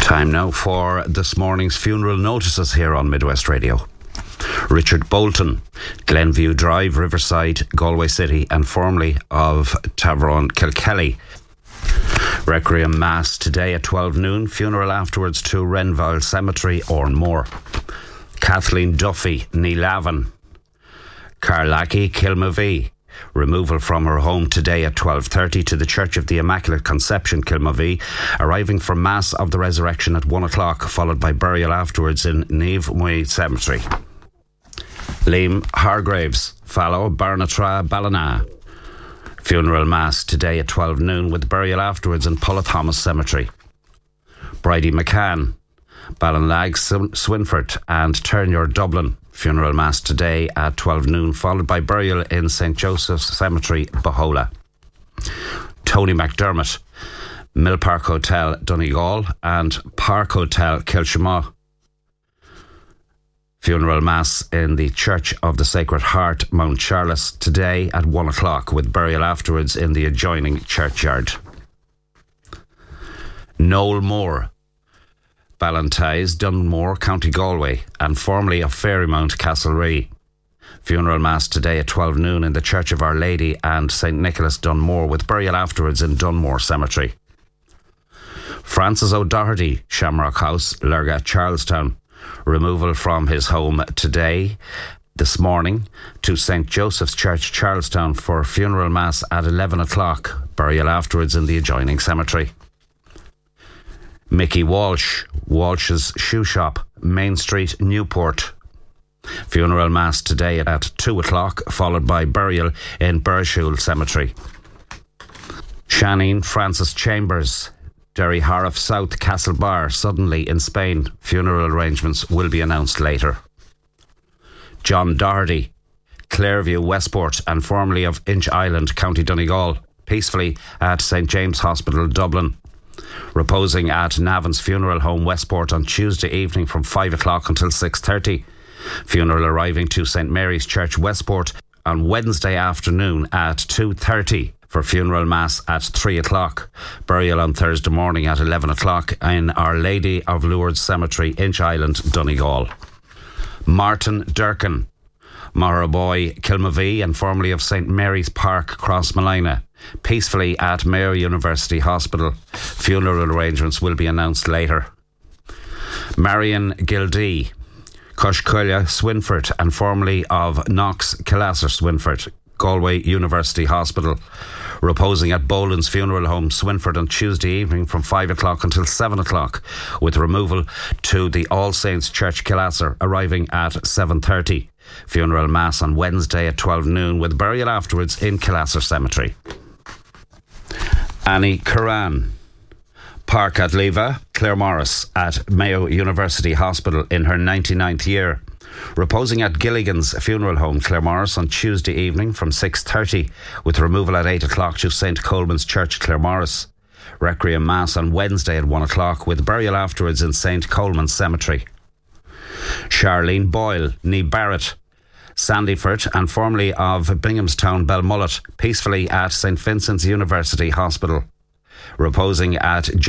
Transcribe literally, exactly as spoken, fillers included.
Time now for this morning's funeral notices here on Midwest Radio. Richard Bolton, Glenview Drive, Riverside, Galway City, and formerly of Tavron, Kilkelly. Requiem Mass today at twelve noon. Funeral afterwards to Renville Cemetery, Ornmore. Kathleen Duffy, Neelavin. Carlackie, Kilmavee. Removal from her home today at twelve thirty to the Church of the Immaculate Conception, Kilmavee, arriving for Mass of the Resurrection at one o'clock, followed by burial afterwards in Neve Muir Cemetery. Liam Hargraves, Fallow, Barnatra, Ballina. Funeral Mass today at twelve noon with burial afterwards in Pulla Cemetery. Bridie McCann, Ballinlag, Swinford and Turnier, Dublin. Funeral Mass today at twelve noon, followed by burial in Saint Joseph's Cemetery, Bohola. Tony McDermott, Mill Park Hotel, Donegal and Park Hotel, Kilshima. Funeral Mass in the Church of the Sacred Heart, Mount Charles, today at one o'clock, with burial afterwards in the adjoining churchyard. Noel Moore, Ballantyes, Dunmore, County Galway, and formerly of Fairymount, Castlerea. Funeral Mass today at twelve noon in the Church of Our Lady and Saint Nicholas, Dunmore, with burial afterwards in Dunmore Cemetery. Francis O'Doherty, Shamrock House, Lurga, Charlestown. Removal from his home today, this morning, to Saint Joseph's Church, Charlestown, for funeral mass at eleven o'clock. Burial afterwards in the adjoining cemetery. Mickey Walsh, Walsh's Shoe Shop, Main Street, Newport. Funeral mass today at two o'clock, followed by burial in Burshule Cemetery. Shanine Francis Chambers, Derry Harriff South, Castlebar, suddenly in Spain. Funeral arrangements will be announced later. John Doherty, Clairview, Westport, and formerly of Inch Island, County Donegal, peacefully at Saint James Hospital, Dublin. Reposing at Navan's Funeral Home, Westport, on Tuesday evening from five o'clock until six thirty. Funeral arriving to Saint Mary's Church, Westport, on Wednesday afternoon at two thirty. For funeral mass at three o'clock. Burial on Thursday morning at eleven o'clock in Our Lady of Lourdes Cemetery, Inch Island, Donegal. Martin Durkin, Maharaboy, Kilmavee, and formerly of Saint Mary's Park, Crossmolina, peacefully at Mayo University Hospital. Funeral arrangements will be announced later. Marion Gildee, Cushculla, Swinford, and formerly of Knox, Killasser, Swinford, Galway University Hospital. Reposing at Boland's Funeral Home, Swinford, on Tuesday evening from five o'clock until seven o'clock, with removal to the All Saints Church, Killasser, arriving at seven thirty. Funeral Mass on Wednesday at twelve noon, with burial afterwards in Killasser Cemetery. Annie Curran, Park at Leva, Claire Morris, at Mayo University Hospital in her ninety-ninth year. Reposing at Gilligan's Funeral Home, Claremorris, on Tuesday evening from six thirty, with removal at eight o'clock to Saint Coleman's Church, Claremorris. Requiem Mass on Wednesday at one o'clock, with burial afterwards in Saint Coleman's Cemetery. Charlene Boyle, Nee Barrett, Sandyford, and formerly of Binghamstown, Belmullet, peacefully at Saint Vincent's University Hospital. Reposing at